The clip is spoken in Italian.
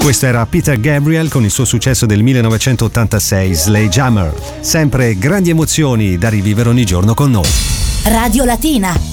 Questo era Peter Gabriel con il suo successo del 1986, Sledgehammer. Sempre grandi emozioni da rivivere ogni giorno con noi. Radio Latina.